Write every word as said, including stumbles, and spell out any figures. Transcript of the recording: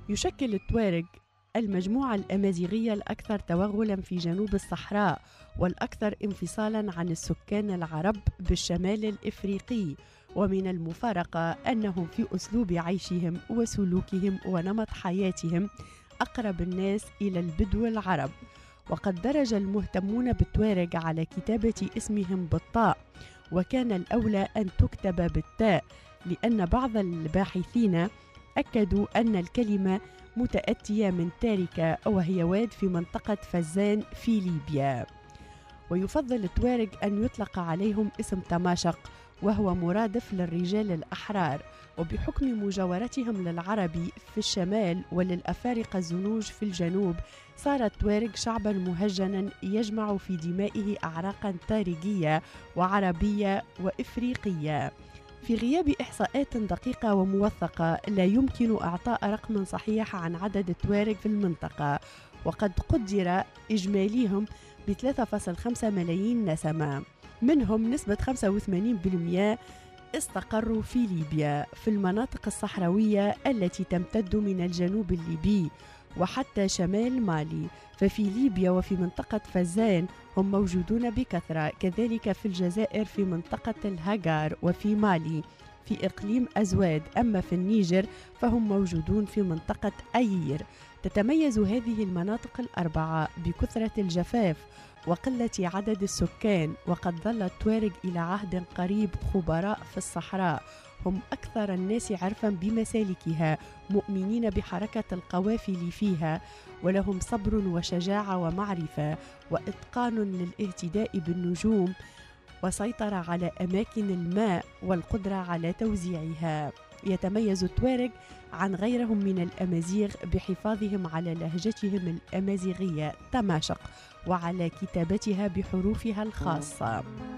يشكل التوارق المجموعة الأمازيغية الأكثر توغلاً في جنوب الصحراء والأكثر انفصالاً عن السكان العرب بالشمال الإفريقي، ومن المفارقة أنهم في أسلوب عيشهم وسلوكهم ونمط حياتهم أقرب الناس إلى البدو العرب. وقد درج المهتمون بالتوارق على كتابة اسمهم بالطاء، وكان الأولى أن تكتب بالتاء، لأن بعض الباحثين أكدوا أن الكلمة متأتية من تاركة، وهي واد في منطقة فزان في ليبيا. ويفضل التوارق أن يطلق عليهم اسم تماشق، وهو مرادف للرجال الأحرار، وبحكم مجاورتهم للعربي في الشمال وللأفارقة الزنوج في الجنوب، صار التوارق شعبا مهجنا يجمع في دمائه أعراقا تاريخية وعربية وإفريقية. في غياب إحصاءات دقيقة وموثقة لا يمكن إعطاء رقم صحيح عن عدد التوارق في المنطقة، وقد قدر إجماليهم ب ثلاثة فاصلة خمسة ملايين نسمة، منهم نسبة خمسة وثمانين بالمئة استقروا في ليبيا في المناطق الصحراوية التي تمتد من الجنوب الليبي وحتى شمال مالي. ففي ليبيا وفي منطقة فزان هم موجودون بكثرة، كذلك في الجزائر في منطقة الهجار، وفي مالي في إقليم أزواد. أما في النيجر فهم موجودون في منطقة أيير. تتميز هذه المناطق الأربعة بكثرة الجفاف وقلة عدد السكان، وقد ظل التوارق إلى عهد قريب خبراء في الصحراء، هم أكثر الناس عرفا بمسالكها، مؤمنين بحركة القوافل فيها، ولهم صبر وشجاعة ومعرفة وإتقان للاهتداء بالنجوم وسيطرة على أماكن الماء والقدرة على توزيعها. يتميز التوارق عن غيرهم من الأمازيغ بحفاظهم على لهجتهم الأمازيغية تماشق وعلى كتابتها بحروفها الخاصة.